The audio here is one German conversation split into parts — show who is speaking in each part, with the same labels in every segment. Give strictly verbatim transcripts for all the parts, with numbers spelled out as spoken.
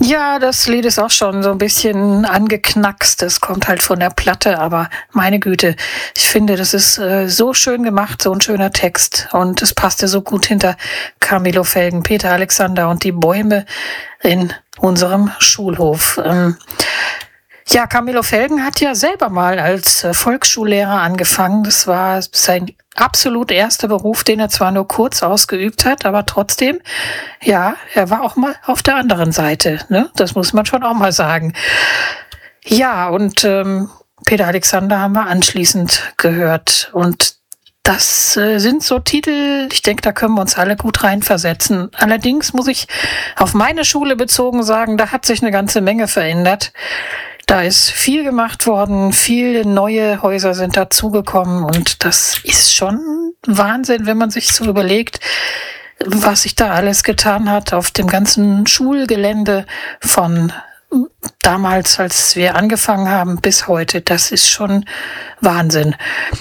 Speaker 1: Ja, das Lied ist auch schon so ein bisschen angeknackst. Das kommt halt von der Platte, aber meine Güte, ich finde, das ist äh, so schön gemacht, so ein schöner Text. Und es passte so gut hinter Camilo Felgen, Peter Alexander und die Bäume in unserem Schulhof. Ähm, ja, Camilo Felgen hat ja selber mal als äh, Volksschullehrer angefangen. Das war sein absolut erster Beruf, den er zwar nur kurz ausgeübt hat, aber trotzdem, ja, er war auch mal auf der anderen Seite. Ne? Das muss man schon auch mal sagen. Ja, und ähm, Peter Alexander haben wir anschließend gehört. Und das äh, sind so Titel, ich denke, da können wir uns alle gut reinversetzen. Allerdings muss ich auf meine Schule bezogen sagen, da hat sich eine ganze Menge verändert. Da ist viel gemacht worden, viele neue Häuser sind dazugekommen und das ist schon Wahnsinn, wenn man sich so überlegt, was sich da alles getan hat auf dem ganzen Schulgelände von damals, als wir angefangen haben, bis heute. Das ist schon Wahnsinn.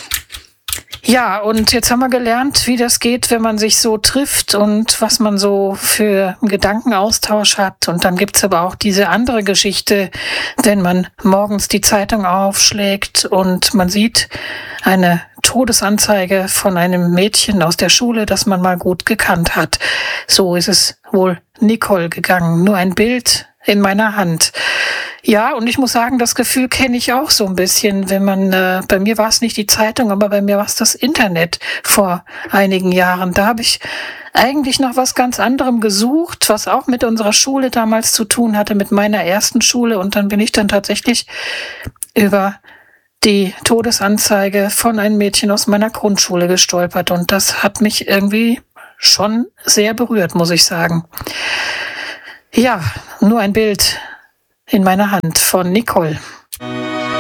Speaker 1: Ja, und jetzt haben wir gelernt, wie das geht, wenn man sich so trifft und was man so für einen Gedankenaustausch hat. Und dann gibt's aber auch diese andere Geschichte, wenn man morgens die Zeitung aufschlägt und man sieht eine Todesanzeige von einem Mädchen aus der Schule, das man mal gut gekannt hat. So ist es wohl Nicole gegangen. Nur ein Bild in meiner Hand. Ja, und ich muss sagen, das Gefühl kenne ich auch so ein bisschen, wenn man, äh, bei mir war es nicht die Zeitung, aber bei mir war es das Internet vor einigen Jahren. Da habe ich eigentlich nach was ganz anderem gesucht, was auch mit unserer Schule damals zu tun hatte, mit meiner ersten Schule. Und dann bin ich dann tatsächlich über die Todesanzeige von einem Mädchen aus meiner Grundschule gestolpert. Und das hat mich irgendwie schon sehr berührt, muss ich sagen. Ja, nur ein Bild in meiner Hand von Nicole.